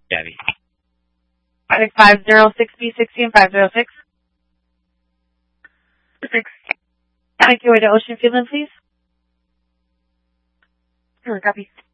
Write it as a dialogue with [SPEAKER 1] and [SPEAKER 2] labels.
[SPEAKER 1] Gabby.
[SPEAKER 2] Product 506B60 and 506. 6. Make your way to Ocean Field, please. Copy.